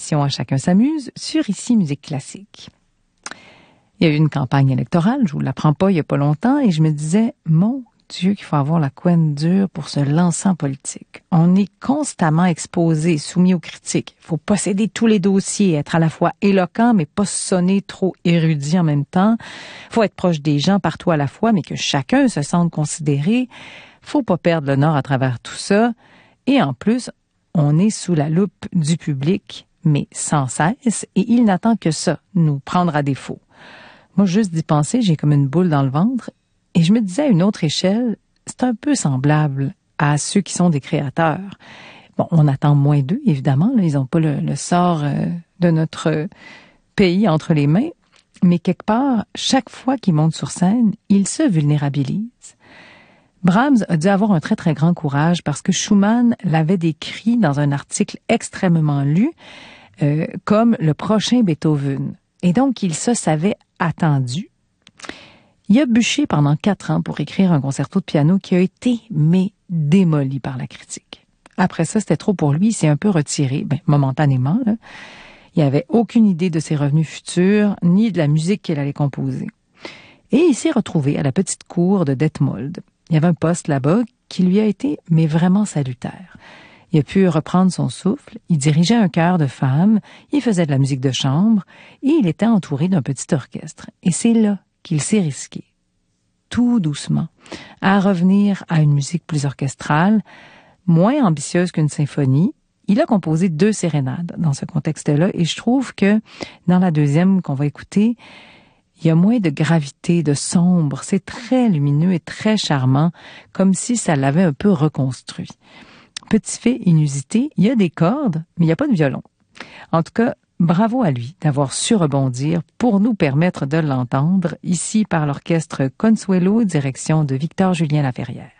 l'émission À chacun s'amuse sur Ici Musique Classique. Il y a eu une campagne électorale, je vous l'apprends pas, il y a pas longtemps, et je me disais, mon Dieu, qu'il faut avoir la couenne dure pour se lancer en politique. On est constamment exposé, soumis aux critiques. Il faut posséder tous les dossiers, être à la fois éloquent, mais pas sonner trop érudit en même temps. Il faut être proche des gens partout à la fois, mais que chacun se sente considéré. Faut pas perdre le nord à travers tout ça. Et en plus, on est sous la loupe du public, mais sans cesse, et il n'attend que ça, nous prendre à défaut. Moi, juste d'y penser, j'ai comme une boule dans le ventre. Et je me disais à une autre échelle, c'est un peu semblable à ceux qui sont des créateurs. Bon, on attend moins d'eux, évidemment. Là, ils n'ont pas le sort de notre pays entre les mains. Mais quelque part, chaque fois qu'ils montent sur scène, ils se vulnérabilisent. Brahms a dû avoir un très, très grand courage parce que Schumann l'avait décrit dans un article extrêmement lu comme le prochain Beethoven. Et donc, il se savait attendu. Il a bûché pendant 4 ans pour écrire un concerto de piano qui a été, mais démoli par la critique. Après ça, c'était trop pour lui, il s'est un peu retiré, momentanément, là. Il n'avait aucune idée de ses revenus futurs, ni de la musique qu'il allait composer. Et il s'est retrouvé à la petite cour de Detmold. Il y avait un poste là-bas qui lui a été, mais vraiment salutaire. Il a pu reprendre son souffle, il dirigeait un chœur de femmes, il faisait de la musique de chambre, et il était entouré d'un petit orchestre. Et c'est là qu'il s'est risqué, tout doucement, à revenir à une musique plus orchestrale, moins ambitieuse qu'une symphonie. Il a composé 2 sérénades dans ce contexte-là, et je trouve que dans la deuxième qu'on va écouter, il y a moins de gravité, de sombre. C'est très lumineux et très charmant, comme si ça l'avait un peu reconstruit. Petit fait inusité, il y a des cordes, mais il n'y a pas de violon. En tout cas, bravo à lui d'avoir su rebondir pour nous permettre de l'entendre ici par l'orchestre Consuelo, direction de Victor-Julien Laferrière.